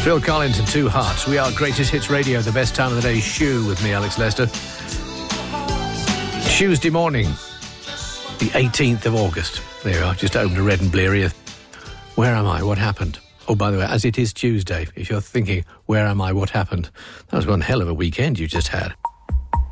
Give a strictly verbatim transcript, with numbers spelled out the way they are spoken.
Phil Collins and Two Hearts. We are Greatest Hits Radio, the best time of the day. Shoe with me, Alex Lester. Tuesday morning, the eighteenth of August. There you are, just opened a red and bleary. Where am I? What happened? Oh, by the way, as it is Tuesday, if you're thinking, where am I? What happened? That was one hell of a weekend you just had.